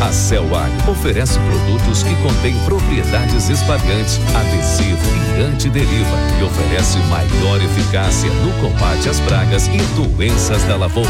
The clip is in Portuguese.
A Cellar oferece produtos que contêm propriedades espalhantes, adesivo e antideriva e oferece maior eficácia no combate às pragas e doenças da lavoura.